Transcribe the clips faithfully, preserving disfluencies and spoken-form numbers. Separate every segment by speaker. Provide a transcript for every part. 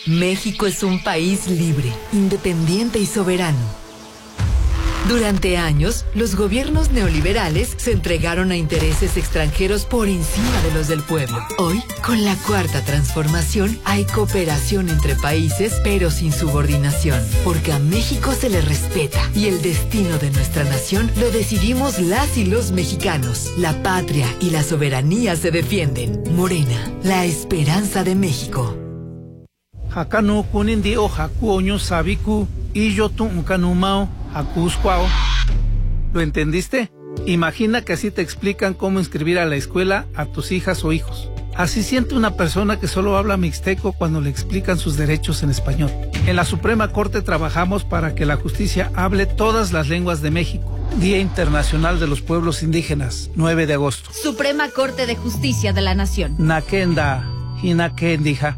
Speaker 1: México es un país libre, independiente y soberano. Durante años, los gobiernos neoliberales se entregaron a intereses extranjeros por encima de los del pueblo. Hoy, con la cuarta transformación, hay cooperación entre países, pero sin subordinación, porque a México se le respeta y el destino de nuestra nación lo decidimos las y los mexicanos. La patria y la soberanía se defienden. Morena, la esperanza de México.
Speaker 2: Hakano kunindi o haku oño sabiku y yo tu unkanumao hakuskwao. ¿Lo entendiste? Imagina que así te explican cómo inscribir a la escuela a tus hijas o hijos. Así siente una persona que solo habla mixteco cuando le explican sus derechos en español. En la Suprema Corte trabajamos para que la justicia hable todas las lenguas de México. Día Internacional de los Pueblos Indígenas, nueve de agosto.
Speaker 3: Suprema Corte de Justicia de la Nación.
Speaker 2: Nakenda, hinakendija.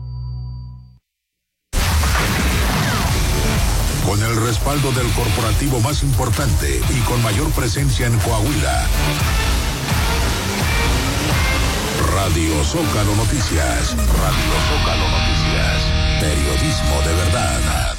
Speaker 4: Con el respaldo del corporativo más importante y con mayor presencia en Coahuila. Radio Zócalo Noticias. Radio Zócalo Noticias. Periodismo de verdad.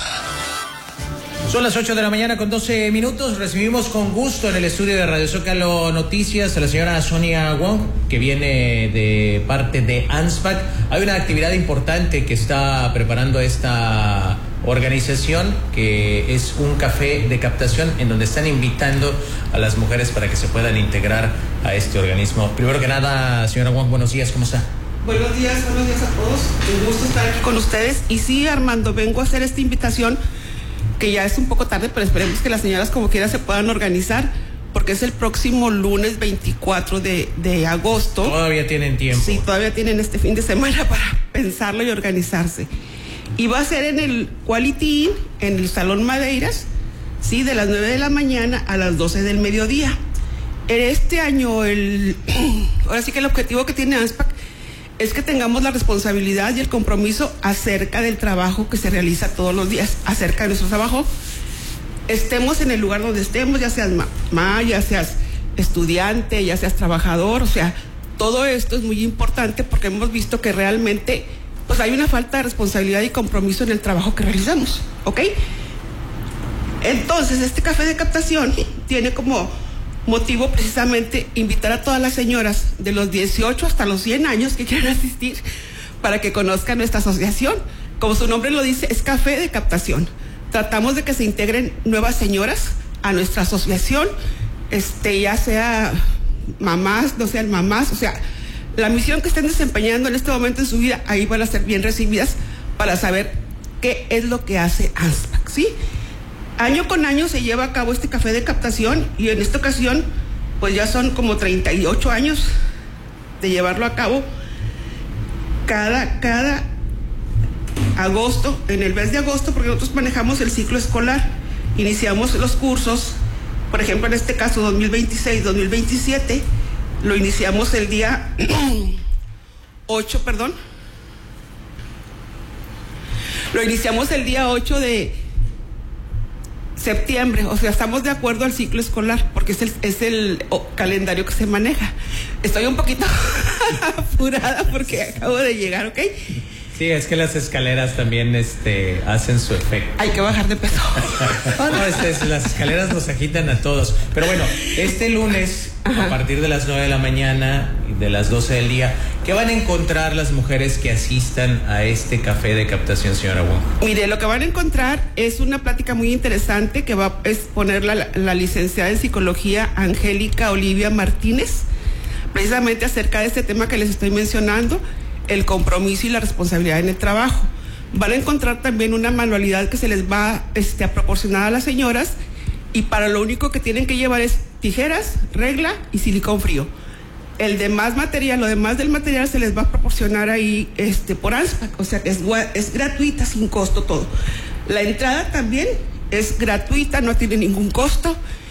Speaker 5: Son las ocho de la mañana con doce minutos. Recibimos con gusto en el estudio de Radio Zócalo Noticias a la señora Sonia Wong, que viene de parte de ANSPAC. Hay una actividad importante que está preparando esta organización, que es un café de captación en donde están invitando a las mujeres para que se puedan integrar a este organismo. Primero que nada, señora Wong, buenos días, ¿cómo está?
Speaker 6: Buenos días, buenos días a todos. Un gusto estar aquí con ustedes. Y sí, Armando, vengo a hacer esta invitación, que ya es un poco tarde, pero esperemos que las señoras como quiera se puedan organizar, porque es el próximo lunes veinticuatro de, de agosto.
Speaker 5: Todavía tienen tiempo.
Speaker 6: Sí, todavía tienen este fin de semana para pensarlo y organizarse. Y va a ser en el Quality Inn, en el Salón Madeiras, sí, de las nueve de la mañana a las doce del mediodía. Este año, el, ahora sí que el objetivo que tiene ANSPAC es que tengamos la responsabilidad y el compromiso acerca del trabajo que se realiza todos los días, acerca de nuestro trabajo. Estemos en el lugar donde estemos, ya seas mamá, ya seas estudiante, ya seas trabajador, o sea, todo esto es muy importante porque hemos visto que realmente pues hay una falta de responsabilidad y compromiso en el trabajo que realizamos, ¿ok? Entonces, este café de captación tiene como motivo precisamente invitar a todas las señoras de los dieciocho hasta los cien años que quieran asistir para que conozcan nuestra asociación. Como su nombre lo dice, es café de captación. Tratamos de que se integren nuevas señoras a nuestra asociación, este, ya sea mamás, no sean mamás, o sea, la misión que estén desempeñando en este momento en su vida, ahí van a ser bien recibidas para saber qué es lo que hace ANSPAC, ¿sí? Año con año se lleva a cabo este café de captación y en esta ocasión, pues ya son como treinta y ocho años de llevarlo a cabo. Cada, cada agosto, en el mes de agosto, porque nosotros manejamos el ciclo escolar, iniciamos los cursos, por ejemplo, en este caso dos mil veintiséis dos mil veintisiete, lo iniciamos el día ocho, perdón. Lo iniciamos el día ocho de septiembre, o sea, estamos de acuerdo al ciclo escolar, porque es el, es el oh, calendario que se maneja. Estoy un poquito apurada porque acabo de llegar, ¿ok?
Speaker 5: Sí, es que las escaleras también este, hacen su efecto.
Speaker 6: Hay que bajar de peso.
Speaker 5: No, este, es, las escaleras nos agitan a todos. Pero bueno, este lunes, ajá, a partir de las nueve de la mañana y de las doce del día, ¿qué van a encontrar las mujeres que asistan a este café de captación, señora Wong?
Speaker 6: Mire, lo que van a encontrar es una plática muy interesante que va a exponer la, la licenciada en psicología Angélica Olivia Martínez, precisamente acerca de este tema que les estoy mencionando, el compromiso y la responsabilidad en el trabajo. Van a encontrar también una manualidad que se les va este, a proporcionar a las señoras, y para lo único que tienen que llevar es tijeras, regla y silicón frío. El demás material, lo demás del material se les va a proporcionar ahí este, por ANSPAC, o sea que es, es gratuita, sin costo todo. La entrada también es gratuita, no tiene ningún costo.